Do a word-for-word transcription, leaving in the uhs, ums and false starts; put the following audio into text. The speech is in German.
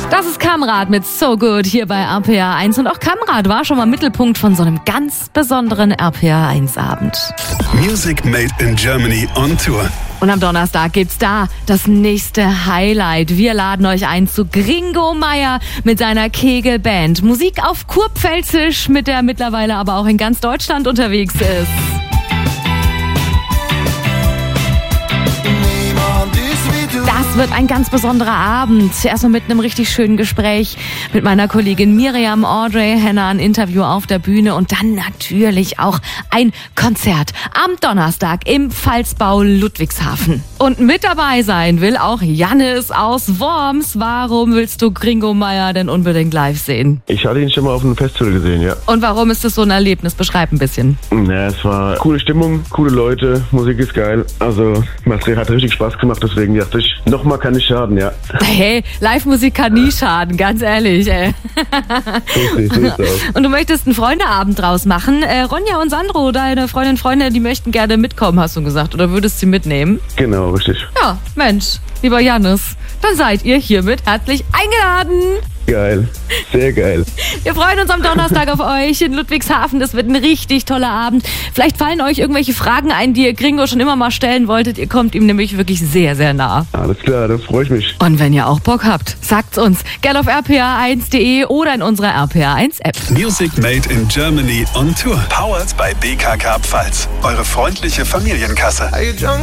Das ist Kamrat mit So Good hier bei R P R eins. Und auch Kamrat war schon mal Mittelpunkt von so einem ganz besonderen R P R eins Abend. Music Made in Germany on Tour. Und am Donnerstag gibt's da das nächste Highlight. Wir laden euch ein zu Gringo Meier mit seiner Kegelband. Musik auf Kurpfälzisch, mit der mittlerweile aber auch in ganz Deutschland unterwegs ist. Das wird ein ganz besonderer Abend. Erstmal mit einem richtig schönen Gespräch mit meiner Kollegin Miriam Audrey Henner, ein Interview auf der Bühne und dann natürlich auch ein Konzert am Donnerstag im Pfalzbau Ludwigshafen. Und mit dabei sein will auch Jannis aus Worms. Warum willst du Gringo Meier denn unbedingt live sehen? Ich hatte ihn schon mal auf einem Festival gesehen, ja. Und warum ist das so ein Erlebnis? Beschreib ein bisschen. Ja, es war coole Stimmung, coole Leute, Musik ist geil. Also, Material hat richtig Spaß gemacht, deswegen dachte ich, nochmal kann nicht schaden, ja. Hey, Live-Musik kann nie schaden, ganz ehrlich, ey. So sieht, so sieht's aus. Und du möchtest einen Freundeabend draus machen. Äh, Ronja und Sandro, deine Freundin und Freunde, die möchten gerne mitkommen, hast du gesagt. Oder würdest sie mitnehmen? Genau, richtig. Ja, Mensch, lieber Jannis, dann seid ihr hiermit herzlich eingeladen. Geil, sehr geil. Wir freuen uns am Donnerstag auf euch in Ludwigshafen. Das wird ein richtig toller Abend. Vielleicht fallen euch irgendwelche Fragen ein, die ihr Gringo schon immer mal stellen wolltet. Ihr kommt ihm nämlich wirklich sehr, sehr nah. Alles klar, dann freue ich mich. Und wenn ihr auch Bock habt, sagt's uns. Gerne auf r p r eins punkt d e oder in unserer R P R eins App. Music Made in Germany on Tour. Powered by B K K Pfalz. Eure freundliche Familienkasse.